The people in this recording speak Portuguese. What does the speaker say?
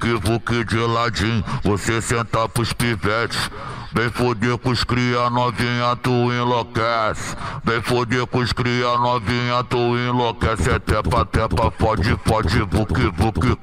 vuque de ladinho, você senta pros pivetes. Vem foder com os cria novinha, tu enlouquece. Vem foder com os cria novinha, tu enlouquece. É tepa, tepa, fode, fode, vuque, vuque.